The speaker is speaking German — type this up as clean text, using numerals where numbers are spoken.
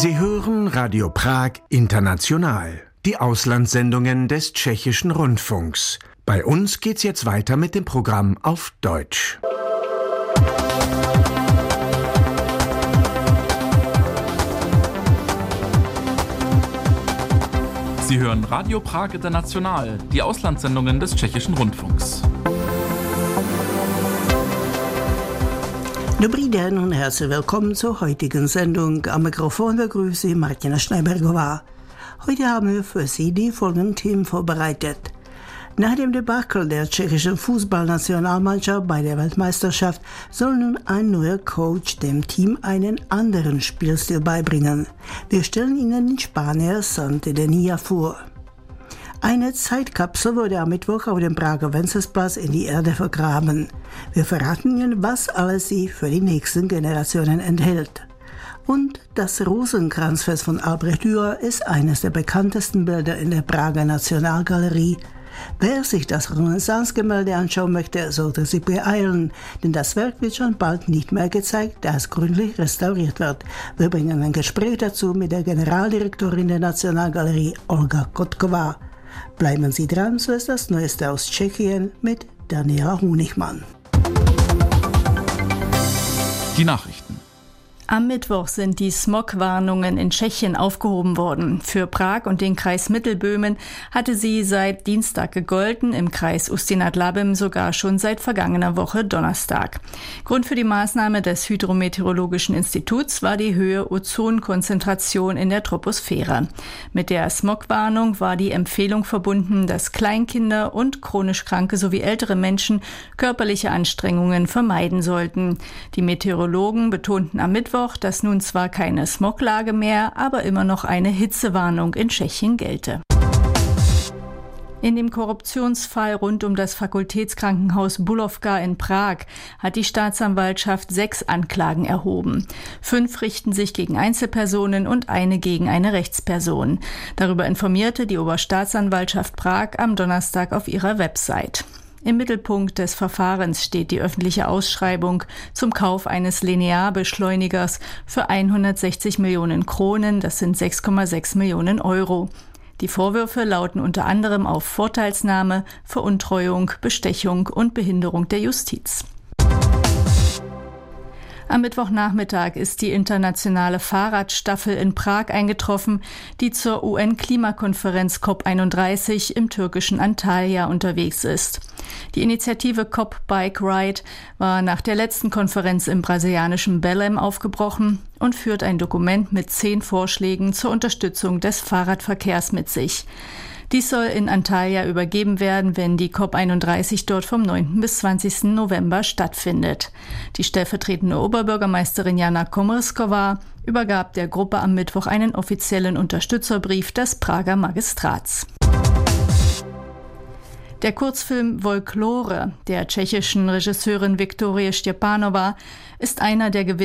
Sie hören Radio Prag International, die Auslandssendungen des Tschechischen Rundfunks. Bei uns geht's jetzt weiter mit dem Programm auf Deutsch. Sie hören Radio Prag International, die Auslandssendungen des Tschechischen Rundfunks. Dobrý den und herzlich willkommen zur heutigen Sendung. Am Mikrofon begrüße ich Martina Schneibergová. Heute haben wir für Sie die folgenden Themen vorbereitet. Nach dem Debakel der tschechischen Fußballnationalmannschaft bei der Weltmeisterschaft soll nun ein neuer Coach dem Team einen anderen Spielstil beibringen. Wir stellen Ihnen den Spanier Santi Denia vor. Eine Zeitkapsel wurde am Mittwoch auf dem Prager Wenzelsplatz in die Erde vergraben. Wir verraten Ihnen, was alles sie für die nächsten Generationen enthält. Und das Rosenkranzfest von Albrecht Dürer ist eines der bekanntesten Bilder in der Prager Nationalgalerie. Wer sich das Renaissance-Gemälde anschauen möchte, sollte sich beeilen, denn das Werk wird schon bald nicht mehr gezeigt, da es gründlich restauriert wird. Wir bringen ein Gespräch dazu mit der Generaldirektorin der Nationalgalerie, Olga Kotkova. Bleiben Sie dran, so ist das Neueste aus Tschechien mit Daniela Honigmann. Die Nachrichten. Am Mittwoch sind die Smogwarnungen in Tschechien aufgehoben worden. Für Prag und den Kreis Mittelböhmen hatte sie seit Dienstag gegolten, im Kreis Ústí-nad-Labem sogar schon seit vergangener Woche Donnerstag. Grund für die Maßnahme des Hydrometeorologischen Instituts war die hohe Ozonkonzentration in der Troposphäre. Mit der Smogwarnung war die Empfehlung verbunden, dass Kleinkinder und chronisch Kranke sowie ältere Menschen körperliche Anstrengungen vermeiden sollten. Die Meteorologen betonten am Mittwoch, dass nun zwar keine Smoglage mehr, aber immer noch eine Hitzewarnung in Tschechien gelte. In dem Korruptionsfall rund um das Fakultätskrankenhaus Bulovka in Prag hat die Staatsanwaltschaft 6 Anklagen erhoben. 5 richten sich gegen Einzelpersonen und eine gegen eine Rechtsperson. Darüber informierte die Oberstaatsanwaltschaft Prag am Donnerstag auf ihrer Website. Im Mittelpunkt des Verfahrens steht die öffentliche Ausschreibung zum Kauf eines Linearbeschleunigers für 160 Millionen Kronen, das sind 6,6 Millionen Euro. Die Vorwürfe lauten unter anderem auf Vorteilsnahme, Veruntreuung, Bestechung und Behinderung der Justiz. Am Mittwochnachmittag ist die internationale Fahrradstaffel in Prag eingetroffen, die zur UN-Klimakonferenz COP31 im türkischen Antalya unterwegs ist. Die Initiative COP Bike Ride war nach der letzten Konferenz im brasilianischen Belém aufgebrochen und führt ein Dokument mit 10 Vorschlägen zur Unterstützung des Fahrradverkehrs mit sich. Dies soll in Antalya übergeben werden, wenn die COP31 dort vom 9. bis 20. November stattfindet. Die stellvertretende Oberbürgermeisterin Jana Komrskova übergab der Gruppe am Mittwoch einen offiziellen Unterstützerbrief des Prager Magistrats. Der Kurzfilm Folklore der tschechischen Regisseurin Viktorie Štěpánová ist einer der